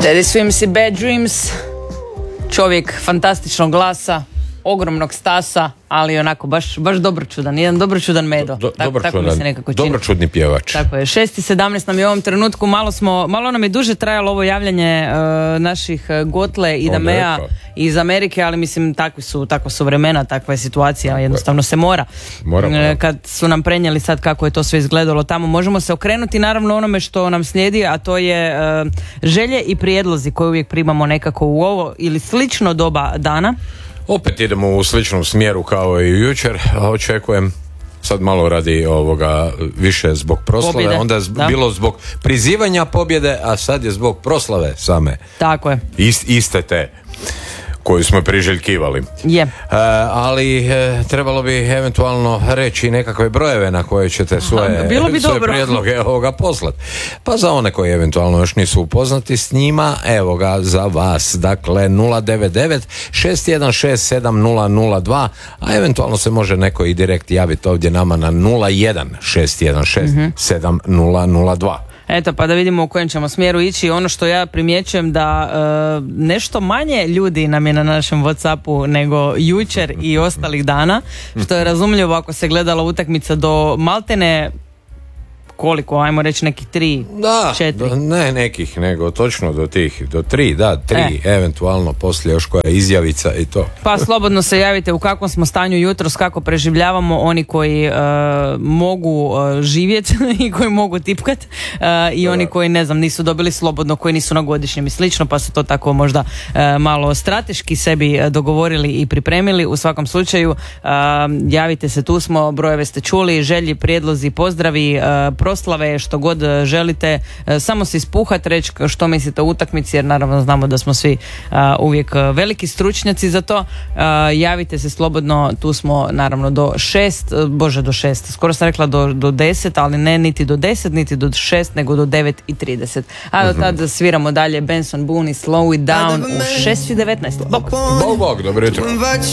Teddy Swims i Bad Dreams. Čovjek fantastičnog glasa, ogromnog stasa, ali onako baš dobročudan, jedan dobročudan medo. Tako mi se nekako čini. Dobročudni pjevač. Tako je, 6:17 nam je u ovom trenutku, malo nam je duže trajalo ovo javljanje naših Gotle i Damea iz Amerike, ali mislim takva su vremena, takva je situacija, jednostavno se mora. Kad su nam prenijeli sad kako je to sve izgledalo tamo, možemo se okrenuti naravno onome što nam slijedi, a to je želje i prijedlozi koje uvijek primamo nekako u ovo ili slično doba dana. Opet idemo u sličnom smjeru kao i jučer, očekujem sad malo radi ovoga više zbog proslave, pobjede, onda je bilo zbog prizivanja pobjede, a sad je zbog proslave same. Tako je. Iste te koju smo priželjkivali. Ali trebalo bi eventualno reći nekakve brojeve na koje ćete svoje prijedloge poslati. Pa za one koji eventualno još nisu upoznati s njima, evo ga za vas. Dakle 099 616 7002, a eventualno se može neko i direkt javiti ovdje nama na 01 616 7002. Eto, pa da vidimo u kojem ćemo smjeru ići. Ono što ja primjećujem da nešto manje ljudi nam je na našem WhatsAppu nego jučer i ostalih dana, što je razumljivo ako se gledala utakmica do maltene koliko, ajmo reći nekih 3, 4. Ne nekih, nego točno do 3, eventualno poslije još koja izjavica i to. Pa slobodno se javite u kakvom smo stanju jutros, kako preživljavamo, oni koji mogu živjeti i koji mogu tipkat i oni koji nisu dobili slobodno, koji nisu na godišnjem i slično, pa su to tako možda malo strateški sebi dogovorili i pripremili. U svakom slučaju javite se, tu smo, brojeve ste čuli, želji, prijedlozi, pozdravi, proslave, što god želite, samo se ispuhat, reći što mislite o utakmici, jer naravno znamo da smo svi uvijek veliki stručnjaci za to. Javite se slobodno, tu smo naravno do 6, skoro sam rekla do 10, ali ne niti do 10, niti do 6, nego do 9:30. A do tada sviramo dalje Benson Boone i Slow It Down u 6:19. Bog, dobro jutro.